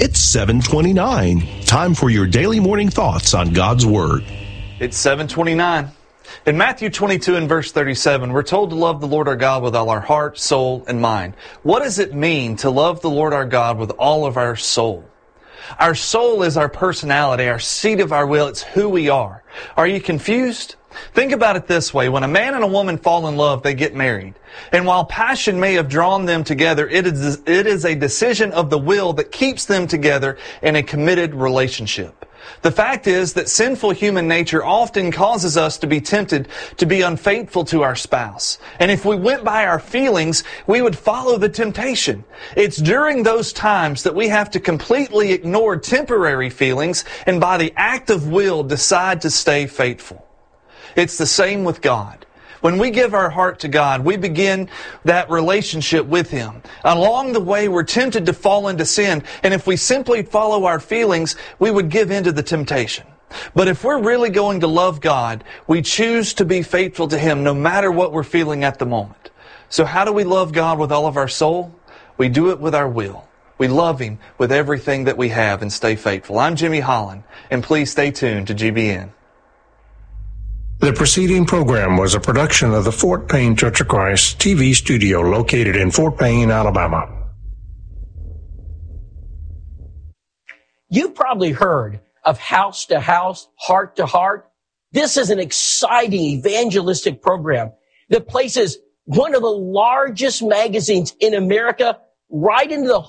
It's 7:29. Time for your daily morning thoughts on God's Word. It's 7:29. In Matthew 22 and verse 37, we're told to love the Lord our God with all our heart, soul, and mind. What does it mean to love the Lord our God with all of our soul? Our soul is our personality, our seat of our will. It's who we are. Are you confused? Think about it this way. When a man and a woman fall in love, they get married. And while passion may have drawn them together, it is a decision of the will that keeps them together in a committed relationship. The fact is that sinful human nature often causes us to be tempted to be unfaithful to our spouse. And if we went by our feelings, we would follow the temptation. It's during those times that we have to completely ignore temporary feelings and by the act of will decide to stay faithful. It's the same with God. When we give our heart to God, we begin that relationship with Him. Along the way, we're tempted to fall into sin, and if we simply follow our feelings, we would give in to the temptation. But if we're really going to love God, we choose to be faithful to Him no matter what we're feeling at the moment. So how do we love God with all of our soul? We do it with our will. We love Him with everything that we have and stay faithful. I'm Jimmy Holland, and please stay tuned to GBN. The preceding program was a production of the Fort Payne Church of Christ TV studio located in Fort Payne, Alabama. You've probably heard of House to House, Heart to Heart. This is an exciting evangelistic program that places one of the largest magazines in America right into the